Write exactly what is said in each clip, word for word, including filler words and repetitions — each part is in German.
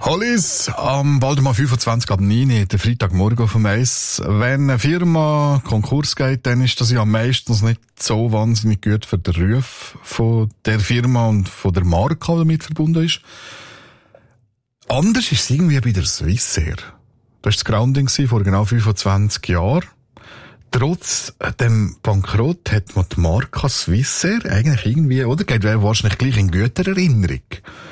Alice, am Waldemar fünfundzwanzig ab neun, der Freitagmorgen vom Eis. Wenn eine Firma Konkurs geht, dann ist das ja meistens nicht so wahnsinnig gut für den Ruf von der Firma und von der Marke, die damit verbunden ist. Anders ist es irgendwie bei der Swissair. Das war das Grounding vor genau fünfundzwanzig Jahren. Trotz dem Bankrott hat man die Marke Swissair eigentlich irgendwie, oder? Geht wahrscheinlich gleich in guter Erinnerung.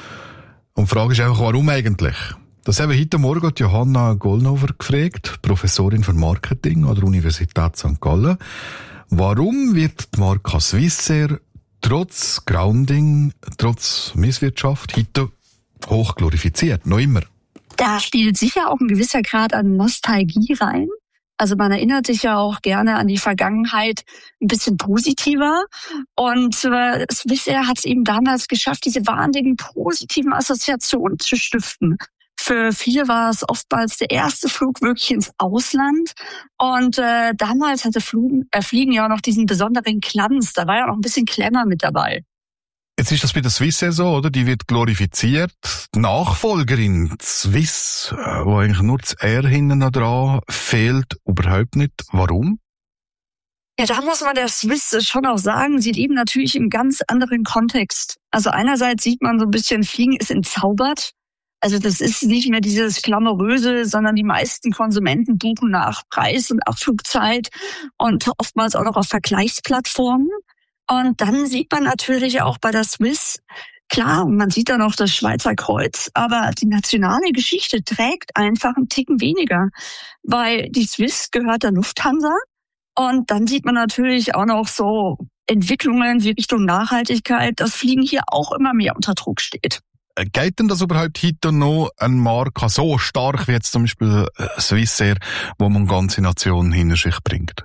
Und die Frage ist einfach, warum eigentlich? Das haben wir heute Morgen Johanna Gollnover gefragt, Professorin für Marketing an der Universität Sankt Gallen. Warum wird die Marke Swissair trotz Grounding, trotz Misswirtschaft heute hoch glorifiziert? Noch immer. Da spielt sicher auch ein gewisser Grad an Nostalgie rein. Also man erinnert sich ja auch gerne an die Vergangenheit ein bisschen positiver. Und äh, Swissair hat es eben damals geschafft, diese wahnsinnigen positiven Assoziationen zu stiften. Für viele war es oftmals der erste Flug wirklich ins Ausland. Und äh, damals hatte Flug, äh, Fliegen ja auch noch diesen besonderen Glanz. Da war ja noch ein bisschen Glamour mit dabei. Jetzt ist das bei der Swissair so, oder? Die wird glorifiziert. Die Nachfolgerin, die Swiss, wo eigentlich nur das R hinten dran fehlt, überhaupt nicht. Warum? Ja, da muss man der Swiss schon auch sagen, sieht eben natürlich im ganz anderen Kontext. Also einerseits sieht man so ein bisschen, Fliegen ist entzaubert. Also das ist nicht mehr dieses Glamouröse, sondern die meisten Konsumenten buchen nach Preis und Abflugzeit und oftmals auch noch auf Vergleichsplattformen. Und dann sieht man natürlich auch bei der Swiss, klar, man sieht dann auch das Schweizer Kreuz, aber die nationale Geschichte trägt einfach einen Ticken weniger, weil die Swiss gehört der Lufthansa. Und dann sieht man natürlich auch noch so Entwicklungen wie Richtung Nachhaltigkeit, dass Fliegen hier auch immer mehr unter Druck steht. Geht denn das überhaupt heute noch eine Marke so stark wie jetzt zum Beispiel Swissair, wo man ganze Nationen hinter sich bringt?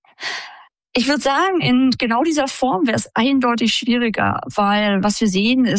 Ich würde sagen, in genau dieser Form wäre es eindeutig schwieriger, weil was wir sehen ist,